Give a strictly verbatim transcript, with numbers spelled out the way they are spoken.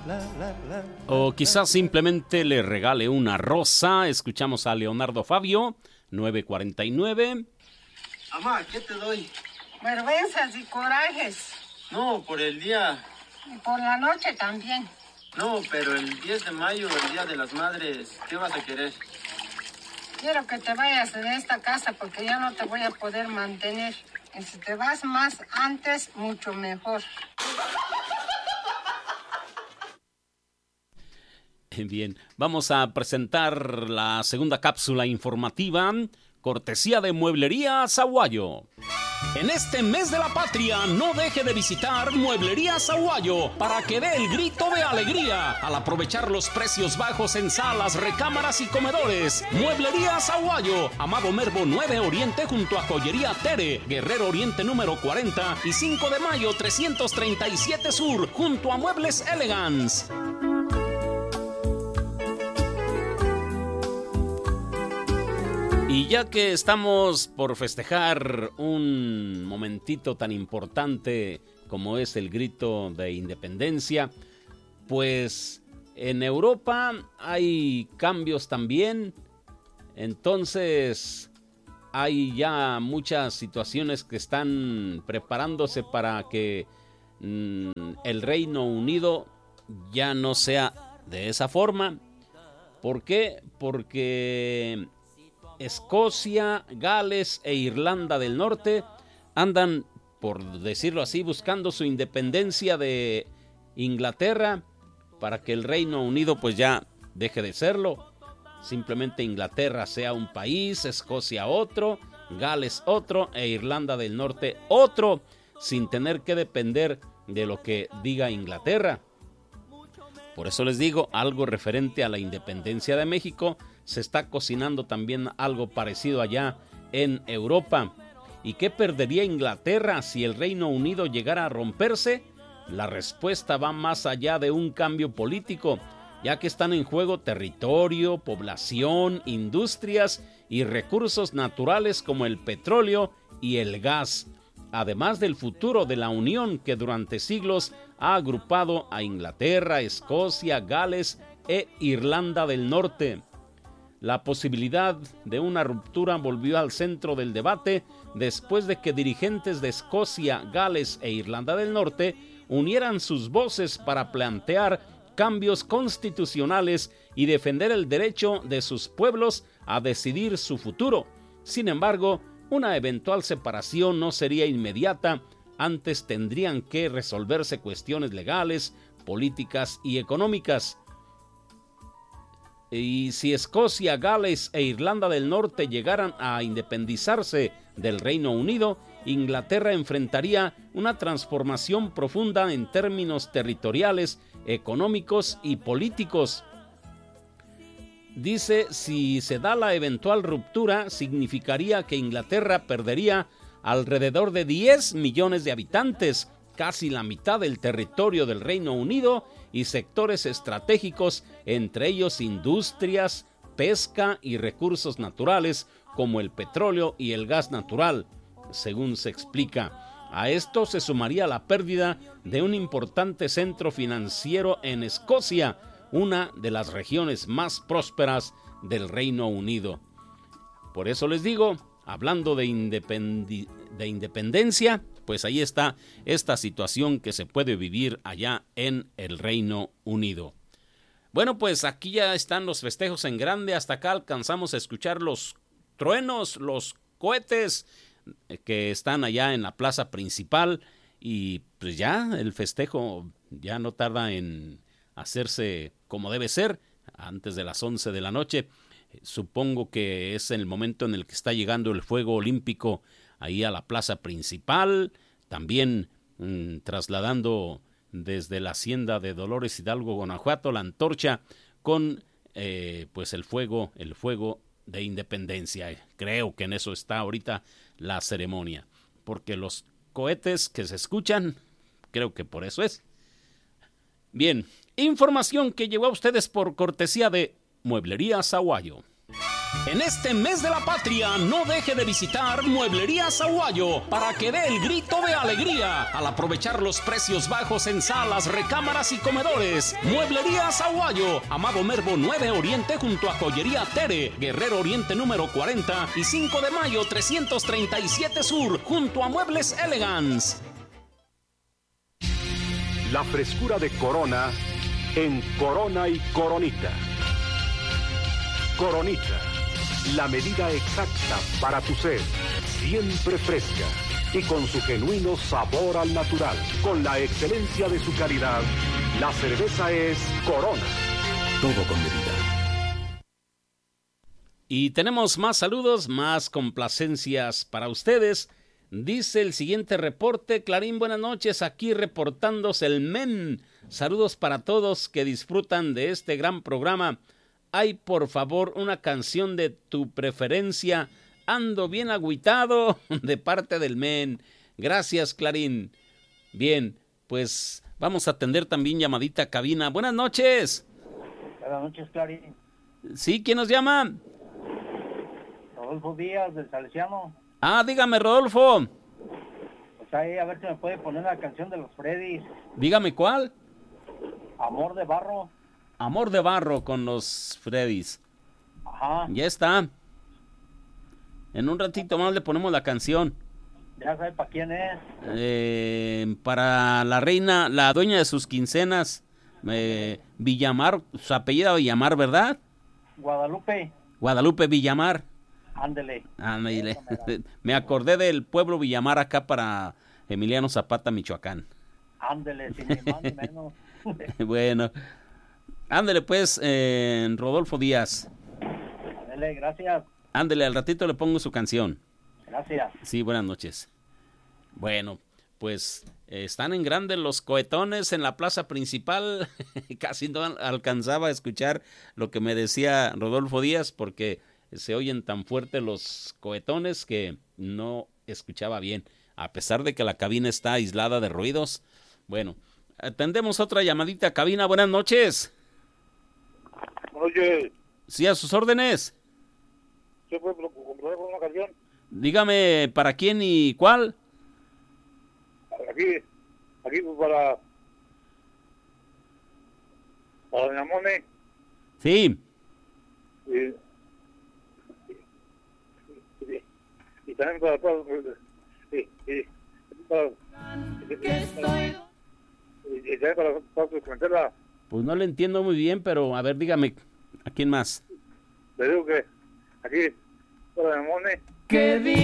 O quizás simplemente le regale una rosa. Escuchamos a Leonardo Fabio, nueve cuarenta y nueve. Mamá, ¿qué te doy? Vergüenzas y corajes. No, por el día... Y por la noche también. No, pero el diez de mayo, el Día de las Madres, ¿qué vas a querer? Quiero que te vayas de esta casa porque ya no te voy a poder mantener. Y si te vas más antes, mucho mejor. Bien, vamos a presentar la segunda cápsula informativa, cortesía de Mueblería Zaguayo. En este mes de la patria, no deje de visitar Mueblería Zaguayo para que dé el grito de alegría al aprovechar los precios bajos en salas, recámaras y comedores. Mueblería Zaguayo, Amado Nervo nueve Oriente junto a Joyería Tere, Guerrero Oriente número cuarenta y cinco de mayo trescientos treinta y siete Sur junto a Muebles Elegance. Y ya que estamos por festejar un momentito tan importante como es el grito de independencia, pues en Europa hay cambios también. Entonces hay ya muchas situaciones que están preparándose para que mmm, el Reino Unido ya no sea de esa forma. ¿Por qué? Porque Escocia, Gales e Irlanda del Norte andan, por decirlo así, buscando su independencia de Inglaterra para que el Reino Unido pues ya deje de serlo. Simplemente Inglaterra sea un país, Escocia otro, Gales otro e Irlanda del Norte otro, sin tener que depender de lo que diga Inglaterra. Por eso les digo, algo referente a la independencia de México, se está cocinando también algo parecido allá en Europa. ¿Y qué perdería Inglaterra si el Reino Unido llegara a romperse? La respuesta va más allá de un cambio político, ya que están en juego territorio, población, industrias y recursos naturales como el petróleo y el gas, además del futuro de la Unión que durante siglos ha agrupado a Inglaterra, Escocia, Gales e Irlanda del Norte. La posibilidad de una ruptura volvió al centro del debate después de que dirigentes de Escocia, Gales e Irlanda del Norte unieran sus voces para plantear cambios constitucionales y defender el derecho de sus pueblos a decidir su futuro. Sin embargo, una eventual separación no sería inmediata, antes tendrían que resolverse cuestiones legales, políticas y económicas. Y si Escocia, Gales e Irlanda del Norte llegaran a independizarse del Reino Unido, Inglaterra enfrentaría una transformación profunda en términos territoriales, económicos y políticos. Dice, si se da la eventual ruptura, significaría que Inglaterra perdería alrededor de diez millones de habitantes, casi la mitad del territorio del Reino Unido y sectores estratégicos, entre ellos industrias, pesca y recursos naturales como el petróleo y el gas natural, según se explica. A esto se sumaría la pérdida de un importante centro financiero en Escocia, una de las regiones más prósperas del Reino Unido. Por eso les digo, hablando de, independi- de independencia, pues ahí está esta situación que se puede vivir allá en el Reino Unido. Bueno, pues aquí ya están los festejos en grande. Hasta acá alcanzamos a escuchar los truenos, los cohetes que están allá en la plaza principal. Y pues ya el festejo ya no tarda en hacerse como debe ser, antes de las once de la noche. Supongo que es el momento en el que está llegando el fuego olímpico ahí a la plaza principal, también mmm, trasladando desde la hacienda de Dolores Hidalgo, Guanajuato, la antorcha con eh, pues el fuego, el fuego de independencia. Creo que en eso está ahorita la ceremonia, porque los cohetes que se escuchan, creo que por eso es. Bien, información que llegó a ustedes por cortesía de Mueblería Zaguayo. En este mes de la patria, no deje de visitar Mueblerías Aguayo para que dé el grito de alegría al aprovechar los precios bajos en salas, recámaras y comedores. Mueblerías Aguayo, Amado Nervo nueve Oriente junto a Joyería Tere, Guerrero Oriente número cuarenta y cinco de mayo trescientos treinta y siete Sur junto a Muebles Elegance. La frescura de Corona en Corona y Coronita. Coronita, la medida exacta para tu sed, siempre fresca y con su genuino sabor al natural. Con la excelencia de su calidad, la cerveza es Corona. Todo con medida. Y tenemos más saludos, más complacencias para ustedes. Dice el siguiente reporte: Clarín, buenas noches, aquí reportándose el M E N. Saludos para todos que disfrutan de este gran programa. Hay, por favor, una canción de tu preferencia. Ando bien agüitado, de parte del M E N. Gracias, Clarín. Bien, pues vamos a atender también llamadita a cabina. Buenas noches. Buenas noches, Clarín. ¿Sí? ¿Quién nos llama? Rodolfo Díaz, del Salesiano. Ah, dígame, Rodolfo. Pues ahí, a ver si me puede poner la canción de los Freddys. Dígame, ¿cuál? Amor de Barro. Amor de Barro con los Freddys. Ajá. Ya está. En un ratito más le ponemos la canción. Ya sabe para quién es. Eh, para la reina, la dueña de sus quincenas, eh, Villamar, su apellido Villamar, ¿verdad? Guadalupe. Guadalupe Villamar. Ándele. Ándele. Me acordé del pueblo Villamar acá para Emiliano Zapata, Michoacán. Ándele, sin ni más ni menos. Bueno. Ándele pues, eh, Rodolfo Díaz. Ándele, gracias. Ándele, al ratito le pongo su canción. Gracias. Sí, buenas noches. Bueno, pues eh, están en grande los cohetones en la plaza principal. Casi no alcanzaba a escuchar lo que me decía Rodolfo Díaz porque se oyen tan fuertes los cohetones que no escuchaba bien, a pesar de que la cabina está aislada de ruidos. Bueno, atendemos otra llamadita a cabina. Buenas noches. Oye. Sí, a sus órdenes. ¿Se puede complacer con una canción? Dígame, ¿para quién y cuál? Aquí, aquí para... Para Doña Mone. Sí. Y, y, y también para... para y, y, para, y, para, y también para, para comentarla. Pues no le entiendo muy bien, pero a ver, dígame, ¿a quién más? Le digo que aquí, para Doña Mone. Que